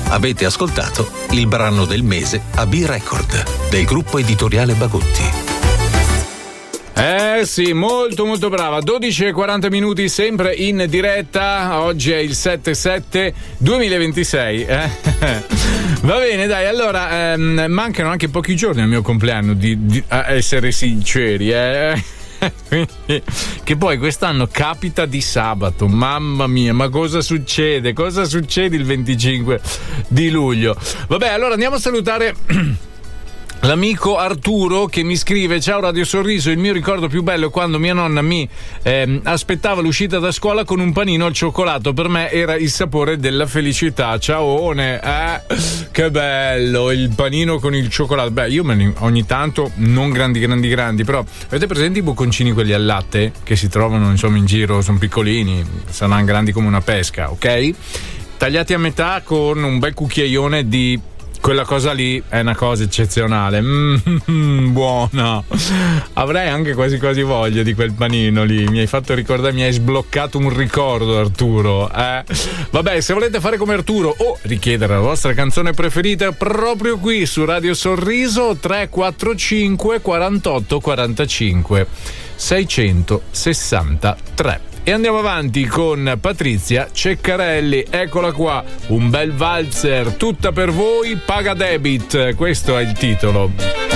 Avete ascoltato il brano del mese a B-Record del gruppo editoriale Bagotti. Sì, molto molto brava. 12:40 sempre in diretta. Oggi è il 7/7/2026. Va bene, dai, allora mancano anche pochi giorni al mio compleanno, di essere sinceri, Quindi, che poi quest'anno capita di sabato. Mamma mia, ma cosa succede? Cosa succede il 25 di luglio? Vabbè, allora andiamo a salutare l'amico Arturo che mi scrive: ciao Radio Sorriso, il mio ricordo più bello è quando mia nonna mi aspettava l'uscita da scuola con un panino al cioccolato. Per me era il sapore della felicità. Ciaone, che bello il panino con il cioccolato. Beh, io ogni tanto, non grandi, però avete presente i bocconcini quelli al latte che si trovano insomma in giro? Sono piccolini, saranno grandi come una pesca, ok? Tagliati a metà con un bel cucchiaione di quella cosa lì, è una cosa eccezionale. Buona. Avrei anche quasi voglia di quel panino lì. Mi hai fatto ricordare, mi hai sbloccato un ricordo, Arturo. Vabbè, se volete fare come Arturo o richiedere la vostra canzone preferita proprio qui su Radio Sorriso, 345 48 45 663. E andiamo avanti con Patrizia Ceccarelli, eccola qua, un bel valzer, tutta per voi, paga debit, questo è il titolo.